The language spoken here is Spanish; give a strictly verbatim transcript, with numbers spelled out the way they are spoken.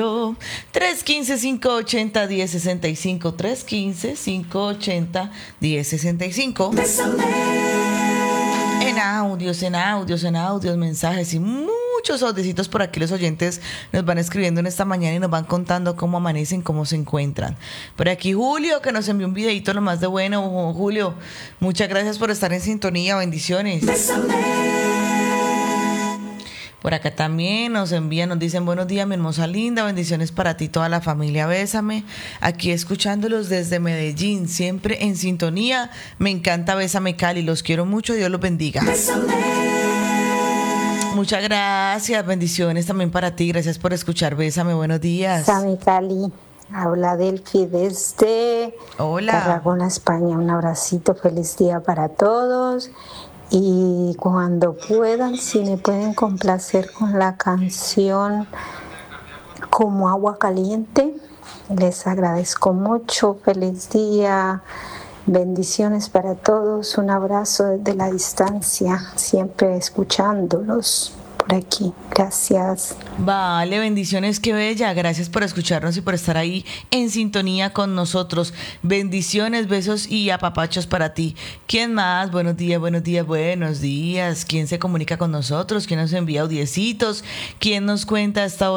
tres uno cinco, cinco ocho cero, uno cero seis cinco, tres uno cinco, cinco ocho cero, uno cero seis cinco. En audios, en audios, en audios, mensajes y muchos audicitos por aquí. Los oyentes nos van escribiendo en esta mañana y nos van contando cómo amanecen, cómo se encuentran. Por aquí Julio, que nos envió un videito lo más de bueno. Julio, muchas gracias por estar en sintonía. Bendiciones. Por acá también nos envían, nos dicen buenos días, mi hermosa linda, bendiciones para ti, toda la familia, bésame. Aquí escuchándolos desde Medellín, siempre en sintonía. Me encanta Bésame Cali, los quiero mucho, Dios los bendiga. Bésame. Muchas gracias, bendiciones también para ti, gracias por escuchar, bésame, buenos días. Bésame Cali, habla Delphi desde Hola. Tarragona, España, un abracito, feliz día para todos. Y cuando puedan, si me pueden complacer con la canción Como Agua Caliente, les agradezco mucho. Feliz día, bendiciones para todos, un abrazo desde la distancia, siempre escuchándolos por aquí. Gracias. Vale, bendiciones, qué bella. Gracias por escucharnos y por estar ahí en sintonía con nosotros. Bendiciones, besos y apapachos para ti. ¿Quién más? Buenos días, buenos días, buenos días. ¿Quién se comunica con nosotros? ¿Quién nos envía audiecitos? ¿Quién nos cuenta esta hora?